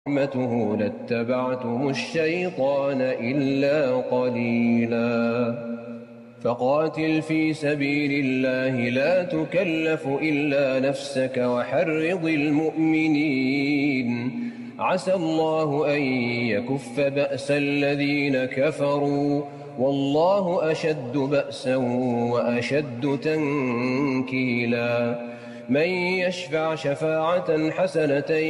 رحمته لاتبعتم الشيطان إلا قليلا فقاتل في سبيل الله لا تكلف إلا نفسك وحرض المؤمنين عسى الله أن يكف بأس الذين كفروا والله أشد بأسا وأشد تنكيلا من يشفع شفاعة حسنة